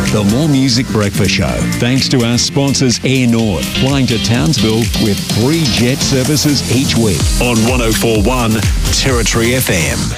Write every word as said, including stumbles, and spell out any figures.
the More Music Breakfast Show. Thanks to our sponsors Air North, flying to Townsville with free jet services each week. On one oh four point one Territory F M.